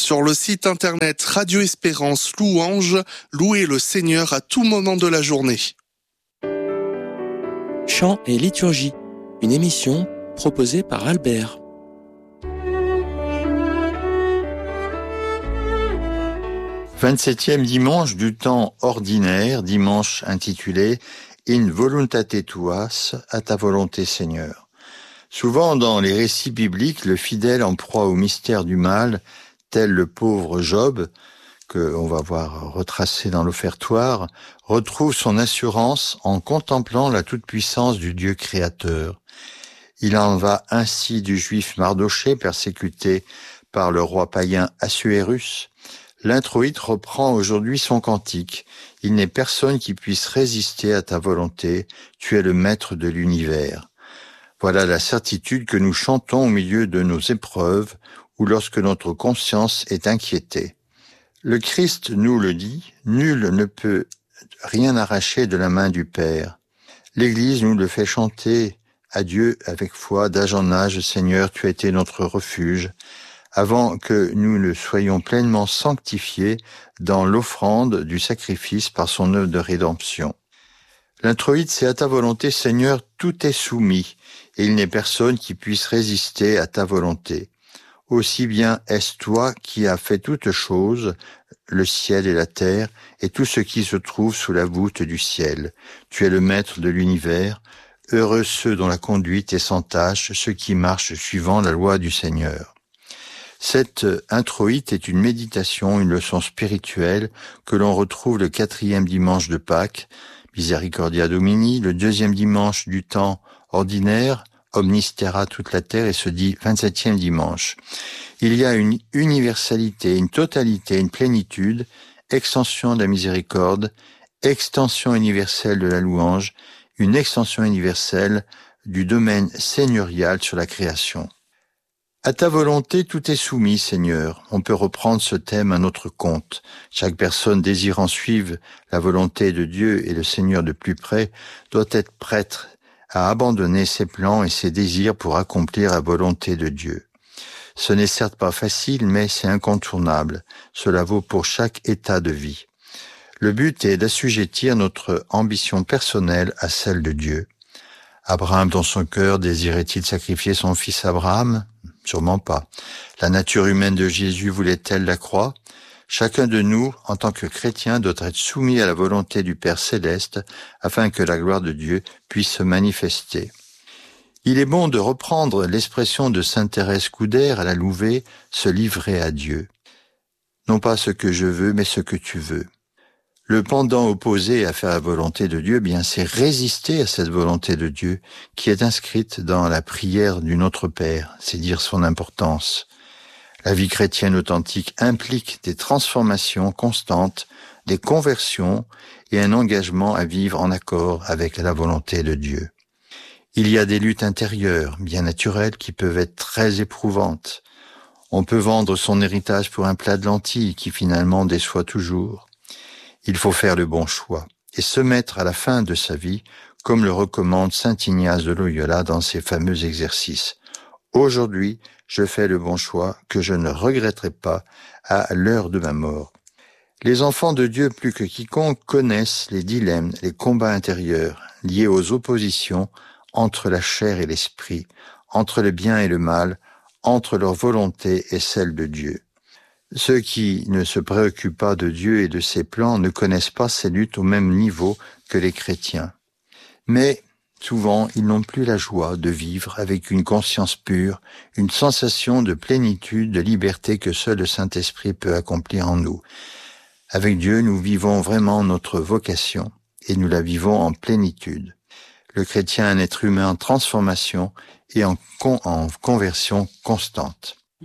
Sur le site internet Radio Espérance Louange, louez le Seigneur à tout moment de la journée. Chant et liturgie, une émission proposée par Albert. « 27e dimanche du temps ordinaire, dimanche intitulé « In voluntate tuas, à ta volonté Seigneur ». Souvent dans les récits bibliques, le fidèle en proie au mystère du mal, tel le pauvre Job, que on va voir retracé dans l'offertoire, retrouve son assurance en contemplant la toute-puissance du Dieu créateur. Il en va ainsi du juif Mardochée, persécuté par le roi païen Assuérus. L'introïte reprend aujourd'hui son cantique. Il n'est personne qui puisse résister à ta volonté, tu es le maître de l'univers. Voilà la certitude que nous chantons au milieu de nos épreuves ou lorsque notre conscience est inquiétée. Le Christ nous le dit, nul ne peut rien arracher de la main du Père. L'Église nous le fait chanter à Dieu avec foi, d'âge en âge, Seigneur, tu as été notre refuge, avant que nous ne soyons pleinement sanctifiés dans l'offrande du sacrifice par son œuvre de rédemption. L'introïte, c'est à ta volonté, Seigneur, tout est soumis, et il n'est personne qui puisse résister à ta volonté. Aussi bien est-ce toi qui as fait toutes choses, le ciel et la terre, et tout ce qui se trouve sous la voûte du ciel. Tu es le maître de l'univers, heureux ceux dont la conduite est sans tache, ceux qui marchent suivant la loi du Seigneur. Cette introïte est une méditation, une leçon spirituelle que l'on retrouve le 4e dimanche de Pâques, Misericordia Domini, le 2e dimanche du temps ordinaire, Omnistera toute la terre, et se dit 27e dimanche. Il y a une universalité, une totalité, une plénitude, extension de la miséricorde, extension universelle de la louange, une extension universelle du domaine seigneurial sur la création. À ta volonté, tout est soumis, Seigneur. On peut reprendre ce thème à notre compte. Chaque personne désirant suivre la volonté de Dieu et le Seigneur de plus près doit être prête à abandonner ses plans et ses désirs pour accomplir la volonté de Dieu. Ce n'est certes pas facile, mais c'est incontournable. Cela vaut pour chaque état de vie. Le but est d'assujettir notre ambition personnelle à celle de Dieu. Abraham, dans son cœur, désirait-il sacrifier son fils Abraham ? Sûrement pas. La nature humaine de Jésus voulait-elle la croix ? Chacun de nous, en tant que chrétien, doit être soumis à la volonté du Père céleste afin que la gloire de Dieu puisse se manifester. Il est bon de reprendre l'expression de sainte Thérèse Couder à la Louvet, se livrer à Dieu. Non pas ce que je veux, mais ce que tu veux. Le pendant opposé à faire la volonté de Dieu, bien, c'est résister à cette volonté de Dieu qui est inscrite dans la prière du Notre Père, c'est dire son importance. La vie chrétienne authentique implique des transformations constantes, des conversions et un engagement à vivre en accord avec la volonté de Dieu. Il y a des luttes intérieures, bien naturelles, qui peuvent être très éprouvantes. On peut vendre son héritage pour un plat de lentilles qui finalement déçoit toujours. Il faut faire le bon choix et se mettre à la fin de sa vie, comme le recommande saint Ignace de Loyola dans ses fameux exercices. Aujourd'hui, je fais le bon choix que je ne regretterai pas à l'heure de ma mort. Les enfants de Dieu, plus que quiconque, connaissent les dilemmes, les combats intérieurs liés aux oppositions entre la chair et l'esprit, entre le bien et le mal, entre leur volonté et celle de Dieu. Ceux qui ne se préoccupent pas de Dieu et de ses plans ne connaissent pas ces luttes au même niveau que les chrétiens. Mais souvent, ils n'ont plus la joie de vivre avec une conscience pure, une sensation de plénitude, de liberté que seul le Saint-Esprit peut accomplir en nous. Avec Dieu, nous vivons vraiment notre vocation et nous la vivons en plénitude. Le chrétien est un être humain en transformation et en conversion constante.